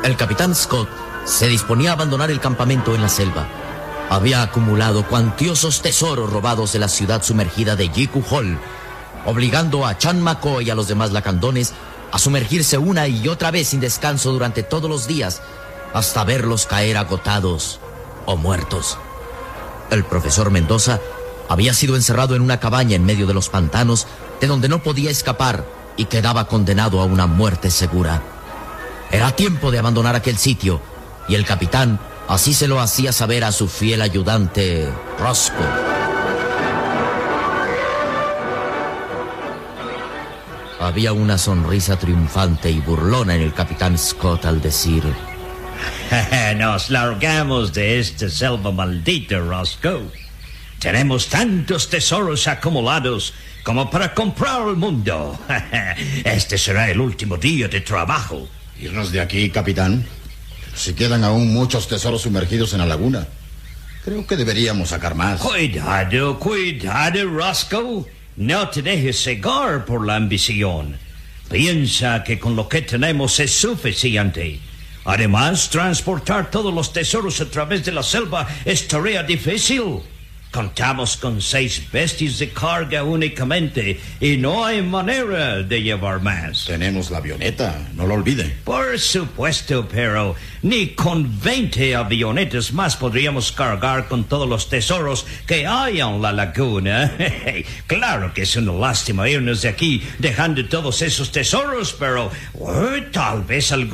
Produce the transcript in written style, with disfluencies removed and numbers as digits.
El capitán Scott se disponía a abandonar el campamento en la selva. Había acumulado cuantiosos tesoros robados de la ciudad sumergida de Jiku Hall, obligando a Chan McCoy y a los demás lacandones a sumergirse una y otra vez sin descanso durante todos los días, hasta verlos caer agotados o muertos. El profesor Mendoza había sido encerrado en una cabaña en medio de los pantanos, de donde no podía escapar y quedaba condenado a una muerte segura. Era tiempo de abandonar aquel sitio, y el capitán así se lo hacía saber a su fiel ayudante, Roscoe. Había una sonrisa triunfante y burlona en el capitán Scott al decir: Nos largamos de esta selva maldita, Roscoe. Tenemos tantos tesoros acumulados como para comprar el mundo. Este será el último día de trabajo. ¿Irnos de aquí, capitán? Si quedan aún muchos tesoros sumergidos en la laguna, creo que deberíamos sacar más. Cuidado, Roscoe. No te dejes cegar por la ambición. Piensa que con lo que tenemos es suficiente. Además, transportar todos los tesoros a través de la selva es tarea difícil. Contamos con 6 bestias de carga únicamente y no hay manera de llevar más. Tenemos la avioneta, no lo olvide. Por supuesto, pero ni con 20 avionetas más podríamos cargar con todos los tesoros que hay en la laguna. Claro que es una lástima irnos de aquí dejando todos esos tesoros, pero tal vez algún